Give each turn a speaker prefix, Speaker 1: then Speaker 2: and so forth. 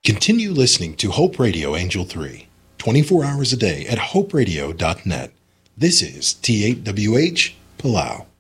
Speaker 1: Continue listening to Hope Radio Angel 3, 24 hours a day at hoperadio.net. This is T8WH, Palau.